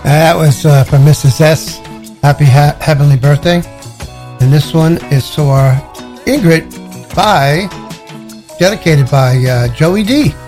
That was from Mrs. S. Happy Heavenly Birthday. And this one is for Ingrid dedicated by Joey D.